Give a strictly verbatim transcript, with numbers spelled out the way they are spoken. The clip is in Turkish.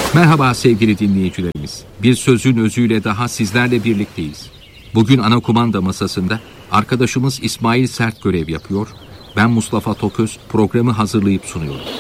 Merhaba sevgili dinleyicilerimiz. Bir sözün özüyle daha sizlerle birlikteyiz. Bugün ana kumanda masasında arkadaşımız İsmail Sert görev yapıyor. Ben Mustafa Toköz programı hazırlayıp sunuyorum.